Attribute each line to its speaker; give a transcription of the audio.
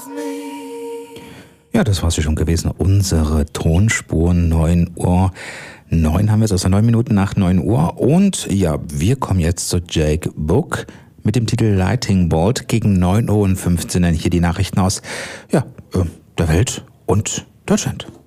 Speaker 1: Ja, das war sie schon gewesen. Unsere Tonspur 9 Uhr. 9 haben wir es, also 9 Minuten nach 9 Uhr. Und ja, wir kommen jetzt zu Jake Book mit dem Titel Lightning Bolt. Gegen 9 Uhr und 15 Uhr hier die Nachrichten aus der Welt und Deutschland.